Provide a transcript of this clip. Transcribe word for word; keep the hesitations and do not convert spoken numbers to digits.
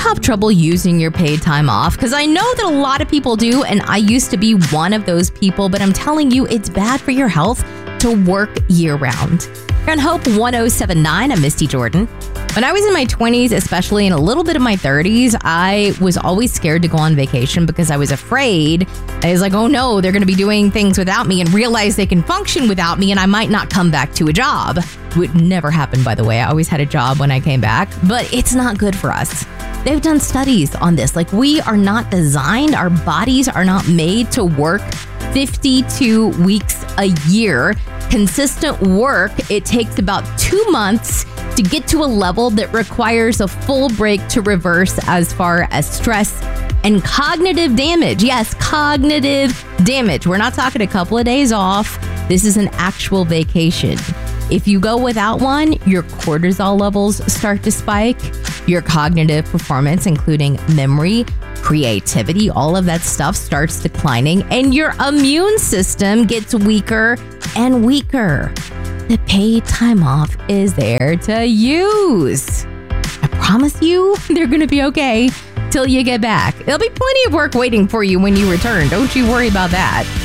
have trouble using your paid time off? Because I know that a lot of people do, and I used to be one of those people, but I'm telling you, it's bad for your health to work year-round. You're on Hope one oh seven point nine. I'm Misty Jordan. When I was in my twenties, especially in a little bit of my thirties, I was always scared to go on vacation because I was afraid. I was like, oh no, they're going to be doing things without me and realize they can function without me and I might not come back to a job. It would never happen, by the way. I always had a job when I came back, but it's not good for us. They've done studies on this. Like, we are not designed, our bodies are not made to work fifty-two weeks a year. Consistent work, it takes about two months to get to a level that requires a full break to reverse as far as stress and cognitive damage. Yes, cognitive damage. We're not talking a couple of days off. This is an actual vacation. If you go without one, your cortisol levels start to spike, your cognitive performance, including memory, creativity, all of that stuff starts declining, and your immune system gets weaker and weaker. The paid time off is there to use. I promise you, they're going to be okay till you get back. There'll be plenty of work waiting for you when you return. Don't you worry about that.